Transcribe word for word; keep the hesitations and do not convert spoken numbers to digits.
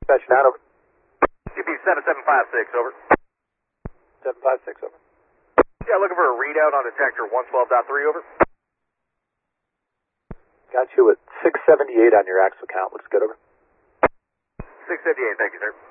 Dispatch nine, over. C P seven seven five six, over. seven five six, over. Yeah, looking for a readout on detector one twelve point three, over. Got you at six seventy-eight on your axle count. Looks good, over. six fifty-eight, thank you, sir.